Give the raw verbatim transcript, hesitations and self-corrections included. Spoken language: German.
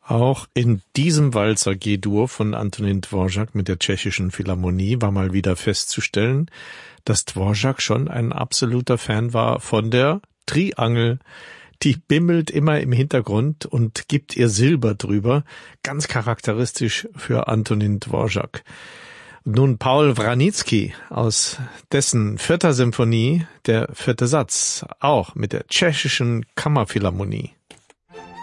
Auch in diesem Walzer G-Dur von Antonín Dvořák mit der Tschechischen Philharmonie war mal wieder festzustellen, dass Dvořák schon ein absoluter Fan war von der Triangel. Die bimmelt immer im Hintergrund und gibt ihr Silber drüber, ganz charakteristisch für Antonín Dvořák. Nun Paul Vranitzky aus dessen vierter Symphonie, der vierte Satz, auch mit der Tschechischen Kammerphilharmonie.